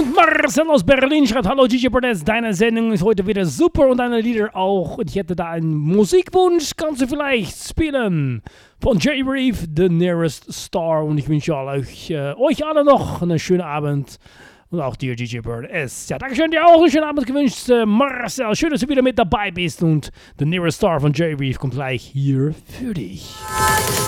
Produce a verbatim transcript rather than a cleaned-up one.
Marcel aus Berlin schreibt, hallo D J Burnett, deine Sendung ist heute wieder super und deine Lieder auch. Und ich hätte da einen Musikwunsch, kannst du vielleicht spielen? Von Jay Reeve, The Nearest Star. Und ich wünsche euch, äh, euch alle noch einen schönen Abend. Und auch dir, D J Burnett. Ja, danke schön, dir auch einen schönen Abend gewünscht, äh, Marcel. Schön, dass du wieder mit dabei bist. Und The Nearest Star von Jay Reeve kommt gleich hier für dich.